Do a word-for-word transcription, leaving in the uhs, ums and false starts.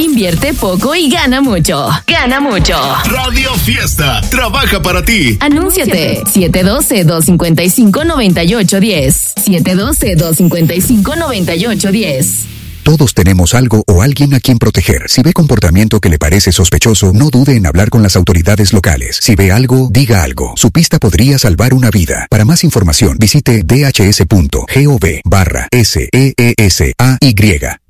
Invierte poco y gana mucho. Gana mucho. Radio Fiesta trabaja para ti. Anúnciate. siete uno dos, dos cinco cinco, nueve ocho uno cero. siete uno dos, dos cinco cinco, nueve ocho uno cero. Todos tenemos algo o alguien a quien proteger. Si ve comportamiento que le parece sospechoso, no dude en hablar con las autoridades locales. Si ve algo, diga algo. Su pista podría salvar una vida. Para más información, visite dhs punto gov barra S E E S A Y.